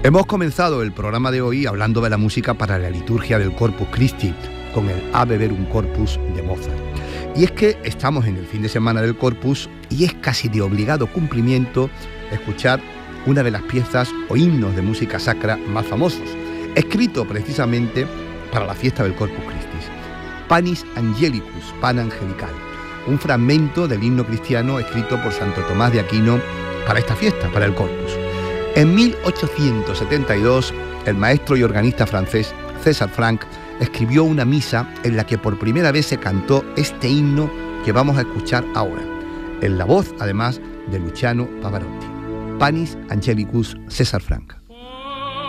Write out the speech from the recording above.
Hemos comenzado el programa de hoy hablando de la música para la liturgia del Corpus Christi, con el Ave Verum Corpus de Mozart. Y es que estamos en el fin de semana del Corpus y es casi de obligado cumplimiento escuchar una de las piezas o himnos de música sacra más famosos, escrito precisamente para la fiesta del Corpus Christi, Panis Angelicus, Pan Angelical, un fragmento del himno cristiano escrito por Santo Tomás de Aquino para esta fiesta, para el Corpus. En 1872, el maestro y organista francés César Franck escribió una misa en la que por primera vez se cantó este himno que vamos a escuchar ahora, en la voz, además, de Luciano Pavarotti. Panis Angelicus, César Franck.